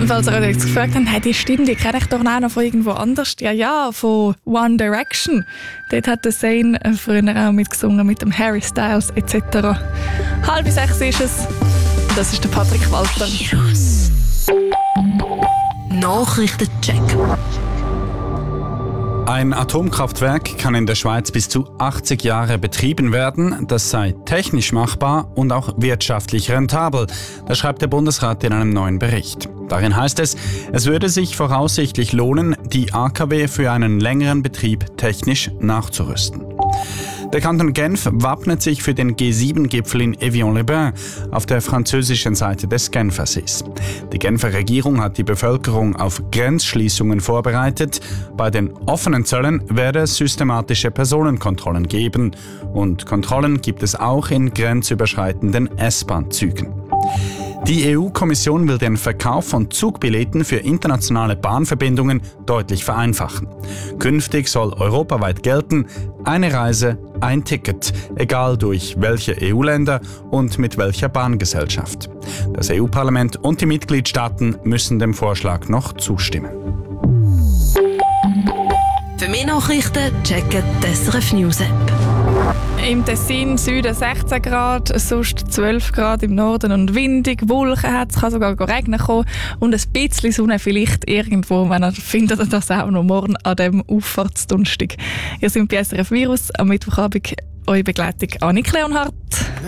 falls ihr euch jetzt gefragt habt, hey, die Stimme, die kenne ich doch noch von irgendwo anders. Ja, von One Direction. Dort hat der Zayn früher auch mitgesungen mit dem Harry Styles etc. 5:30 ist es. Das ist der Patrick Walter. Nachrichtencheck. Ein Atomkraftwerk kann in der Schweiz bis zu 80 Jahre betrieben werden. Das sei technisch machbar und auch wirtschaftlich rentabel. Das schreibt der Bundesrat in einem neuen Bericht. Darin heißt es, es würde sich voraussichtlich lohnen, die AKW für einen längeren Betrieb technisch nachzurüsten. Der Kanton Genf wappnet sich für den G7-Gipfel in Evian-les-Bains auf der französischen Seite des Genfersees. Die Genfer Regierung hat die Bevölkerung auf Grenzschließungen vorbereitet. Bei den offenen Zöllen werde es systematische Personenkontrollen geben. Und Kontrollen gibt es auch in grenzüberschreitenden S-Bahn-Zügen. Die EU-Kommission will den Verkauf von Zugbilletten für internationale Bahnverbindungen deutlich vereinfachen. Künftig soll europaweit gelten, eine Reise, ein Ticket, egal durch welche EU-Länder und mit welcher Bahngesellschaft. Das EU-Parlament und die Mitgliedstaaten müssen dem Vorschlag noch zustimmen. Für mehr Nachrichten checken die SRF News App. Im Tessin Süden 16 Grad, sonst 12 Grad im Norden und windig, Wolken hat es, kann sogar regnen kommen und ein bisschen Sonne vielleicht irgendwo, wenn ihr findet das auch noch morgen an dem Auffahrtsdonnerstag. Ihr seid bei SRF Virus, am Mittwochabend eure Begleitung Annik Leonhardt.